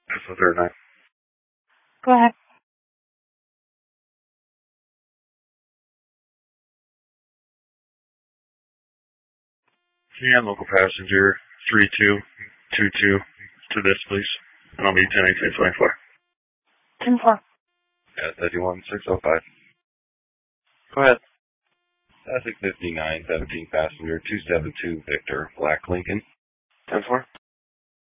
That's the third night. Go ahead. Yeah, local passenger 3222 to this, please. And I'll be 101824. 10-4. Yeah, 31605. Go ahead. Traffic 5917 passenger 272 Victor, Black Lincoln. 10-4.